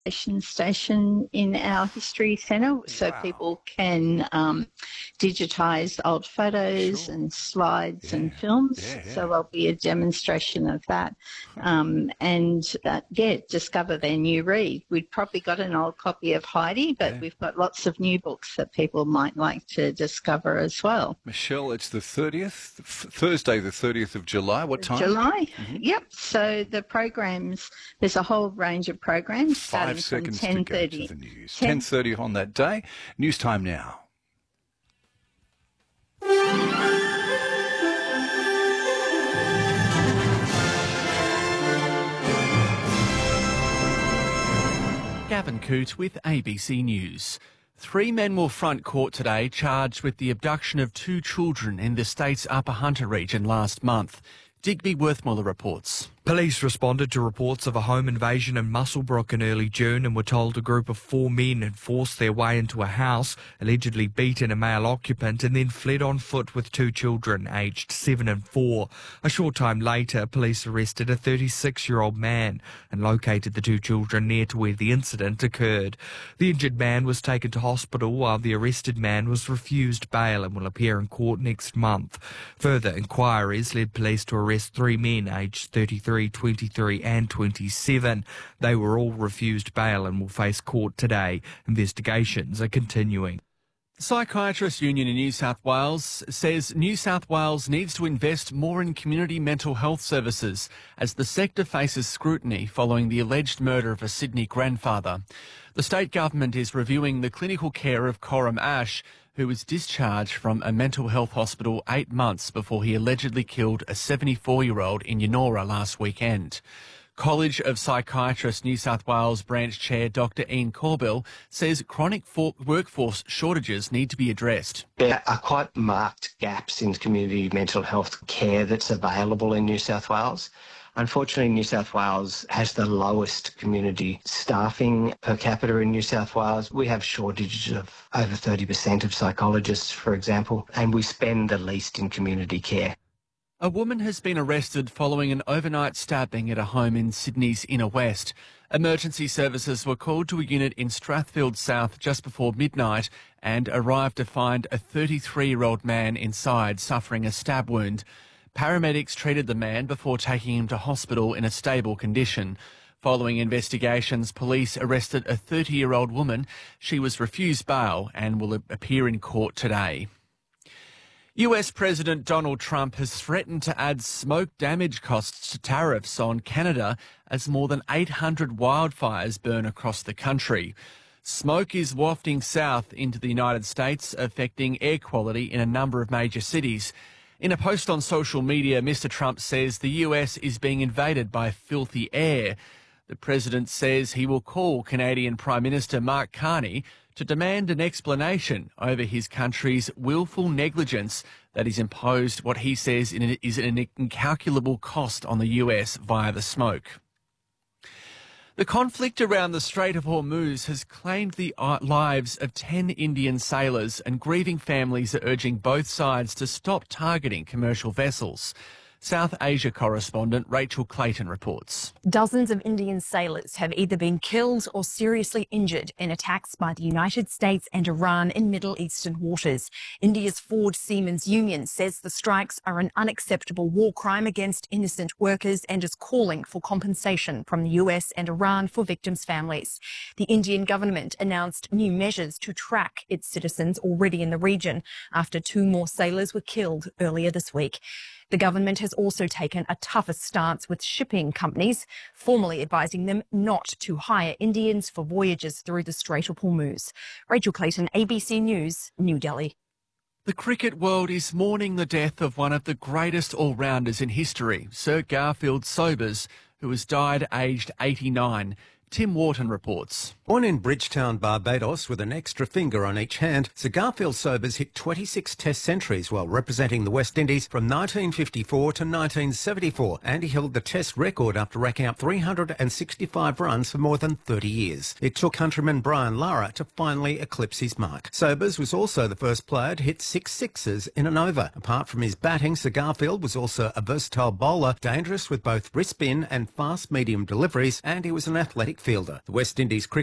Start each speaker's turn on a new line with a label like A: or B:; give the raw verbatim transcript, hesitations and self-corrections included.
A: station in our history centre, so
B: Wow.
A: people can um, digitise old photos
B: Sure.
A: and slides
B: Yeah.
A: and films.
B: Yeah, yeah.
A: So there'll be a demonstration of that, um, and uh, yeah, discover their new read. We've probably got an old copy of Heidi, but
B: Yeah.
A: we've got lots of new books that people might like to discover as well.
B: Michelle, it's the thirtieth, Thursday, the thirtieth of July. What time?
A: July.
B: Mm-hmm.
A: Yep. So the programs, there's a whole range of programs starting
B: Five
A: from
B: seconds to
A: ten
B: go
A: thirty.
B: to the news.
A: ten
B: ten thirty on that day. News time now.
C: Gavin Coote with A B C News. Three men will front court today charged with the abduction of two children in the state's Upper Hunter region last month. Digby Worthmuller reports.
D: Police responded to reports of a home invasion in Muswellbrook in early June and were told a group of four men had forced their way into a house, allegedly beaten a male occupant and then fled on foot with two children aged seven and four. A short time later, police arrested a thirty-six-year-old man and located the two children near to where the incident occurred. The injured man was taken to hospital while the arrested man was refused bail and will appear in court next month. Further inquiries led police to arrest three men aged thirty-three, twenty-three and twenty-seven. They were all refused bail and will face court today. Investigations are continuing.
C: The Psychiatrists Union in New South Wales says New South Wales needs to invest more in community mental health services as the sector faces scrutiny following the alleged murder of a Sydney grandfather. The state government is reviewing the clinical care of Coram Ash, who was discharged from a mental health hospital eight months before he allegedly killed a seventy-four-year-old in Yennora last weekend. College of Psychiatrists New South Wales branch chair Doctor Ian Corbell says chronic for- workforce shortages need to be addressed.
E: There are quite marked gaps in community mental health care that's available in New South Wales. Unfortunately, New South Wales has the lowest community staffing per capita in New South Wales. We have shortages of over thirty percent of psychologists, for example, and we spend the least in community care.
C: A woman has been arrested following an overnight stabbing at a home in Sydney's Inner West. Emergency services were called to a unit in Strathfield South just before midnight and arrived to find a thirty-three-year-old man inside suffering a stab wound. Paramedics treated the man before taking him to hospital in a stable condition. Following investigations, police arrested a thirty-year-old woman. She was refused bail and will appear in court today. U S President Donald Trump has threatened to add smoke damage costs to tariffs on Canada as more than eight hundred wildfires burn across the country. Smoke is wafting south into the United States, affecting air quality in a number of major cities. In a post on social media, Mister Trump says the U S is being invaded by filthy air. The president says he will call Canadian Prime Minister Mark Carney to demand an explanation over his country's willful negligence that has imposed what he says is an incalculable cost on the U S via the smoke. The conflict around the Strait of Hormuz has claimed the lives of ten Indian sailors, and grieving families are urging both sides to stop targeting commercial vessels. South Asia correspondent Rachel Clayton reports.
F: Dozens of Indian sailors have either been killed or seriously injured in attacks by the United States and Iran in Middle Eastern waters. India's Ford Seamen's Union says the strikes are an unacceptable war crime against innocent workers and is calling for compensation from the U S and Iran for victims' families. The Indian government announced new measures to track its citizens already in the region after two more sailors were killed earlier this week. The government has also taken a tougher stance with shipping companies, formally advising them not to hire Indians for voyages through the Strait of Hormuz. Rachel Clayton, A B C News, New Delhi.
C: The cricket world is mourning the death of one of the greatest all-rounders in history, Sir Garfield Sobers, who has died aged eighty-nine. Tim Wharton reports.
G: Born in Bridgetown, Barbados, with an extra finger on each hand, Sir Garfield Sobers hit twenty-six Test centuries while representing the West Indies from nineteen fifty-four to nineteen seventy-four, and he held the Test record after racking up three hundred sixty-five runs for more than thirty years. It took countryman Brian Lara to finally eclipse his mark. Sobers was also the first player to hit six sixes in an over. Apart from his batting, Sir Garfield was also a versatile bowler, dangerous with both wrist spin and fast medium deliveries, and he was an athletic outfielder. The West Indies cricket